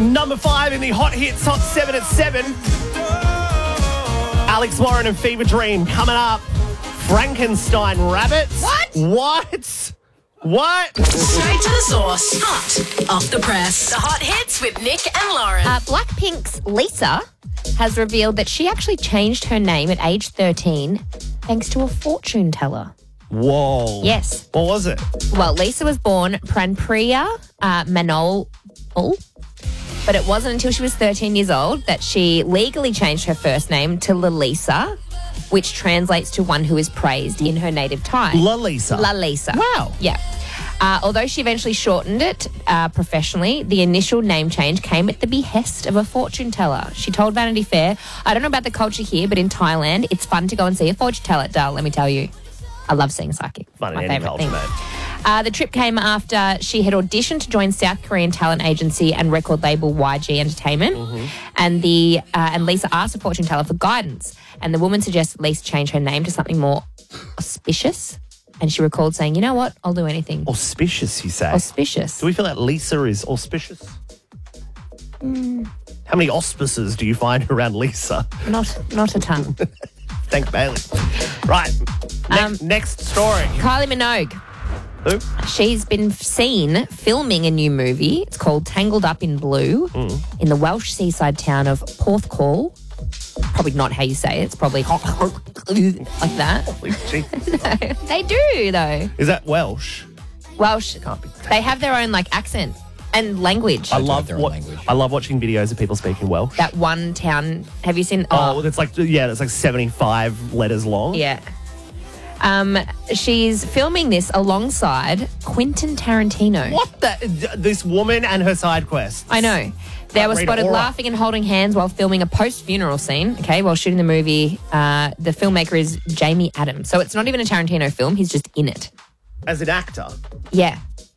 Number 5 in the Hot Hits Hot 7 at 7. Alex Warren and Fever Dream coming up. Frankenstein Rabbits. What? Straight to the source. Hot off the press. The Hot Hits with Nick and Lauren. Blackpink's Lisa has revealed that she actually changed her name at age 13 thanks to a fortune teller. Whoa. Yes. What was it? Well, Lisa was born Pranpriya Manol, but it wasn't until she was 13 years old that she legally changed her first name to Lalisa, which translates to one who is praised in her native tongue. Lalisa. Lalisa. Wow. Yeah. Although she eventually shortened it professionally, the initial name change came at the behest of a fortune teller. She told Vanity Fair, I don't know about the culture here, but in Thailand, it's fun to go and see a fortune teller, Dal, let me tell you. I love seeing psychic. Fun My in any favourite culture, thing. mate. The trip came after she had auditioned to join South Korean talent agency and record label YG Entertainment. And Lisa asked the fortune teller for guidance. And the woman suggested Lisa change her name to something more auspicious. And she recalled saying, you know what, I'll do anything. Auspicious, you say? Auspicious. Do we feel like Lisa is auspicious? How many auspices do you find around Lisa? Not a ton. Thank Bailey. Right. Next story. Kylie Minogue. Who? She's been seen filming a new movie. It's called Tangled Up in Blue in the Welsh seaside town of Porthcawl. Probably not how you say it. It's probably like that. No, they do, though. Is that Welsh? Welsh, Can't be. they have their own accent and language. I love watching videos of people speaking Welsh. That one town, have you seen? It's like 75 letters long. Yeah. She's filming this alongside Quentin Tarantino. What this woman and her side quest. I know. They were Rita spotted Ora. laughing and holding hands while filming a post-funeral scene, while shooting the movie. The filmmaker is Jamie Adams. So it's not even a Tarantino film. He's just in it. As an actor, Yeah.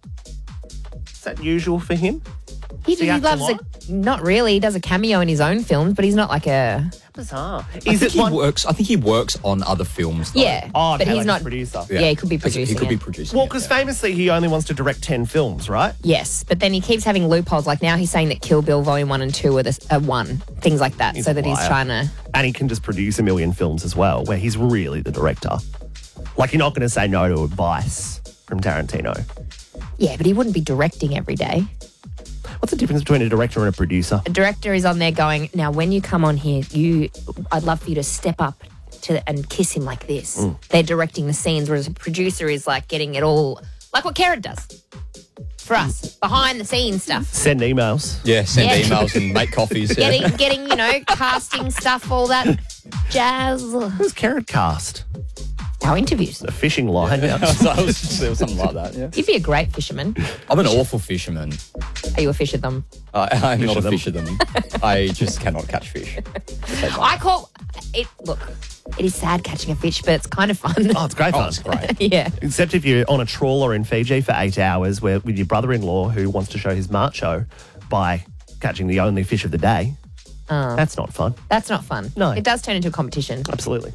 is that usual for him? He act a loves lot? not really. He does a cameo in his own films, but he's not like a... Bizarre. I think he works on other films, though. Yeah. Oh, but okay, he's like not... a producer. Yeah, he could be producing He could be it. producing Well, it, because yeah. famously he only wants to direct 10 films, right? Yes, but then he keeps having loopholes. Like now he's saying that Kill Bill Volume 1 and 2 are one. Things like that. He's so a that he's liar. trying to... And he can just produce a million films as well, where he's really the director. Like, you're not going to say no to advice from Tarantino. Yeah, but he wouldn't be directing every day. What's the difference between a director and a producer? A director is on there going, now when you come on here, I'd love for you to step up and kiss him like this. They're directing the scenes, whereas a producer is like getting it all, like what Karen does for us, behind the scenes stuff. Send emails. Yeah, send Yeah. emails and make coffees. Yeah. Getting, casting stuff, all that jazz. Who's Carrot Cast? Our interviews. A fishing line. There was something like that, yeah. You'd be a great fisherman. I'm an awful fisherman. Are you a fish of them? I'm not a them. fish of them. I just cannot catch fish. I call it, look, it is sad catching a fish, but it's kind of fun. Oh, it's great fun. Oh, it's great. Yeah. Except if you're on a trawler in Fiji for 8 hours with your brother-in-law who wants to show his macho by catching the only fish of the day. That's not fun. That's not fun. No. It does turn into a competition. Absolutely.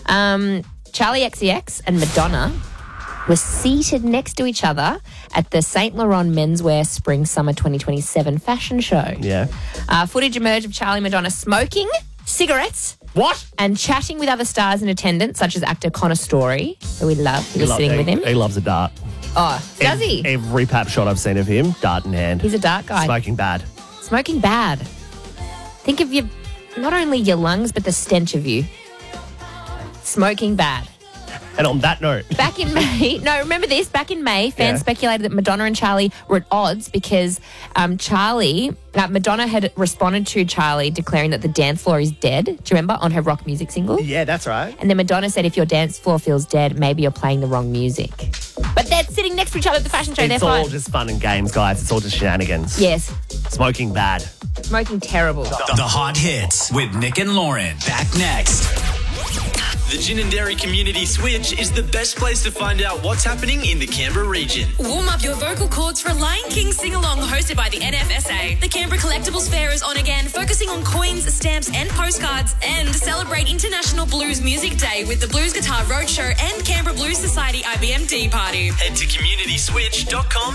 Charlie XCX and Madonna were seated next to each other at the Saint Laurent Menswear Spring Summer 2027 fashion show. Yeah. Footage emerged of Charlie and Madonna smoking cigarettes What? and chatting with other stars in attendance, such as actor Connor Story, who we love. He was sitting with him. He loves a dart. Oh, does he? Every pap shot I've seen of him, dart in hand. He's a dark guy. Smoking bad. Smoking bad. Think of not only your lungs, but the stench of you. Smoking bad. And on that note, Back in May, remember this? Back in May, fans Yeah. speculated that Madonna and Charlie were at odds because Madonna had responded to Charlie declaring that the dance floor is dead. Do you remember on her rock music single? yeah, that's right. And then Madonna said, if your dance floor feels dead, maybe you're playing the wrong music. But they're sitting next to each other at the fashion show. It's They're all fine. just fun and games, guys. It's all just shenanigans. Yes. Smoking bad. Smoking terrible. The Hot Hits with Nick and Lauren. Back next. The Gin and Dairy Community Switch is the best place to find out what's happening in the Canberra region. Warm up your vocal cords for a Lion King sing-along hosted by the NFSA. The Canberra Collectibles Fair is on again, focusing on coins, stamps and postcards. And celebrate International Blues Music Day with the Blues Guitar Roadshow and Canberra Blues Society IBM Tea Party. Head to communityswitch.com